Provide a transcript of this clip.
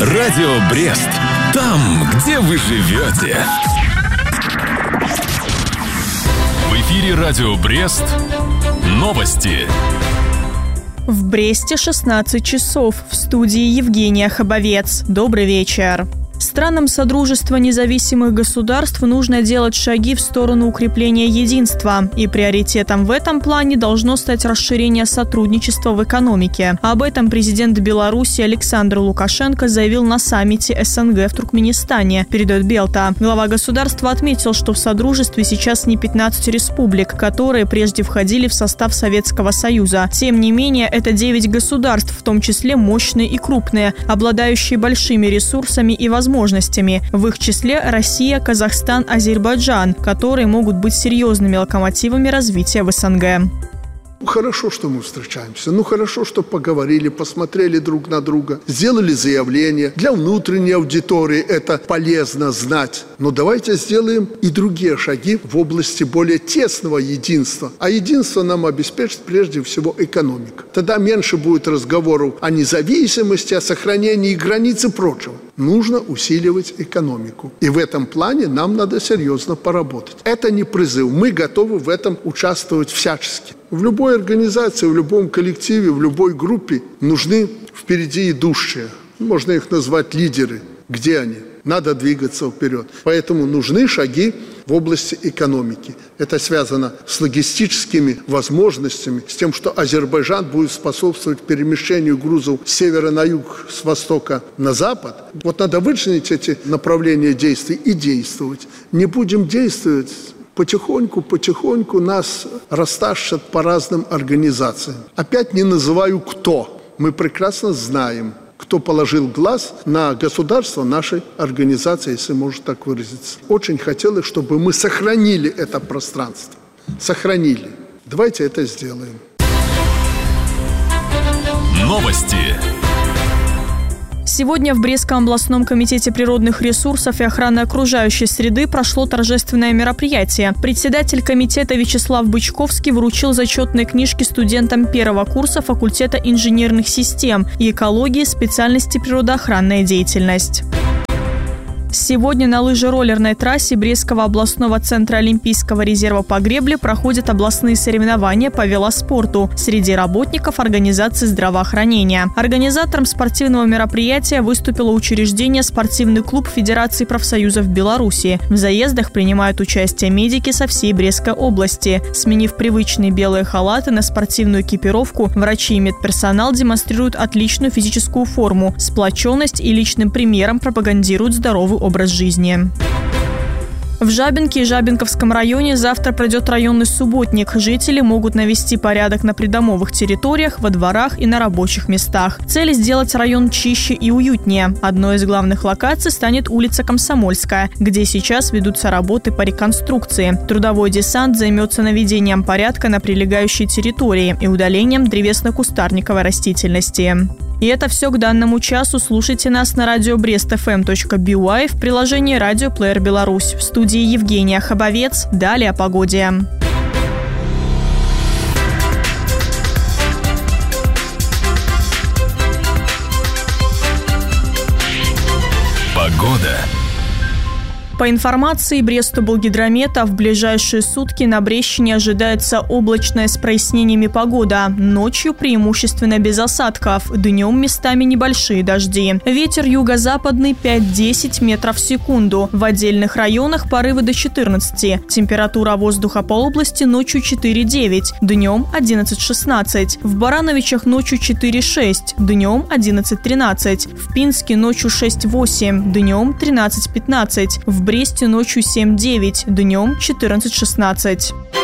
Радио Брест. Там, где вы живете. В эфире Радио Брест. Новости. В Бресте 16 часов. В студии Евгения Хабовец. Добрый вечер. Странам Содружества независимых государств нужно делать шаги в сторону укрепления единства. И приоритетом в этом плане должно стать расширение сотрудничества в экономике. Об этом президент Беларуси Александр Лукашенко заявил на саммите СНГ в Туркменистане, передает Белта. Глава государства отметил, что в Содружестве сейчас не 15 республик, которые прежде входили в состав Советского Союза. Тем не менее, это 9 государств, в том числе мощные и крупные, обладающие большими ресурсами и возможностями. В их числе Россия, Казахстан, Азербайджан, которые могут быть серьезными локомотивами развития в СНГ. Хорошо, что мы встречаемся. Хорошо, что поговорили, посмотрели друг на друга, сделали заявление. Для внутренней аудитории это полезно знать. Но давайте сделаем и другие шаги в области более тесного единства. А единство нам обеспечит прежде всего экономика. Тогда меньше будет разговоров о независимости, о сохранении границ и прочего. Нужно усиливать экономику. И в этом плане нам надо серьезно поработать. Это не призыв. Мы готовы в этом участвовать всячески. В любой организации, в любом коллективе, в любой группе нужны впереди идущие. Можно их назвать лидеры. Где они? Надо двигаться вперед. Поэтому нужны шаги в области экономики. Это связано с логистическими возможностями, с тем, что Азербайджан будет способствовать перемещению грузов с севера на юг, с востока на запад. Вот надо вычленить эти направления действий и действовать. Не будем действовать. Потихоньку нас растащат по разным организациям. Опять не называю кто. Мы прекрасно знаем, кто положил глаз на государство нашей организации, если можно так выразиться. Очень хотелось, чтобы мы сохранили это пространство. Сохранили. Давайте это сделаем. Новости. Сегодня в Брестском областном комитете природных ресурсов и охраны окружающей среды прошло торжественное мероприятие. Председатель комитета Вячеслав Бычковский вручил зачетные книжки студентам первого курса факультета инженерных систем и экологии специальности природоохранная деятельность. Сегодня на лыжероллерной трассе Брестского областного центра Олимпийского резерва по гребле проходят областные соревнования по велоспорту среди работников организации здравоохранения. Организатором спортивного мероприятия выступило учреждение «Спортивный клуб Федерации профсоюзов Беларуси». В заездах принимают участие медики со всей Брестской области. Сменив привычные белые халаты на спортивную экипировку, врачи и медперсонал демонстрируют отличную физическую форму, сплоченность и личным примером пропагандируют здоровый образ жизни. В Жабинке и Жабинковском районе завтра пройдет районный субботник. Жители могут навести порядок на придомовых территориях, во дворах и на рабочих местах. Цель – сделать район чище и уютнее. Одной из главных локаций станет улица Комсомольская, где сейчас ведутся работы по реконструкции. Трудовой десант займется наведением порядка на прилегающей территории и удалением древесно-кустарниковой растительности. И это все к данному часу. Слушайте нас на radiobrestfm.by в приложении «Радио Плеер Беларусь». В студии Евгения Хабовец. Далее о погоде. Погода. По информации Брестоблгидромета, в ближайшие сутки на Брестщине ожидается облачная с прояснениями погода. Ночью преимущественно без осадков, днем местами небольшие дожди. Ветер юго-западный 5-10 метров в секунду. В отдельных районах порывы до 14. Температура воздуха по области ночью 4-9, днем 11-16. В Барановичах ночью 4-6, днем 11-13. В Пинске ночью 6-8, днем 13-15. В Бресте ночью 7-9, днем 14-16.